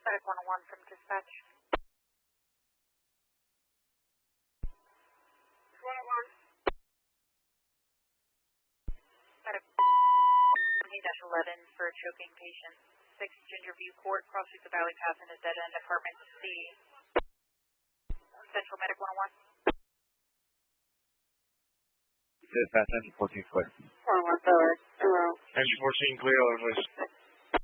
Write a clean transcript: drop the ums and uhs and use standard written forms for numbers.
Medic 101 from dispatch. 101. Medic 1-11 for a choking patient. 6 Ginger View Court, crossing the Valley Path in a dead-end apartment C. Central Medic 101. Dispatch, engine 14 clear. 114, hello. Engine 14 clear, over please.